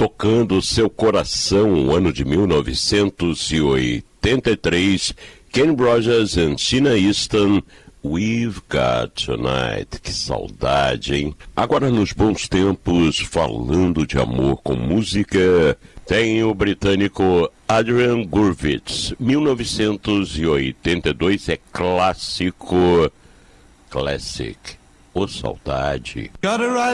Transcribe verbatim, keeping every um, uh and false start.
tocando seu coração, o ano de mil novecentos e oitenta e três, Kenny Rogers e Sheena Easton, We've Got Tonight. Que saudade, hein? Agora, nos bons tempos, falando de amor com música, tem o britânico Adrian Gurvitz. mil novecentos e oitenta e dois é clássico, classic, O Saudade. Got a right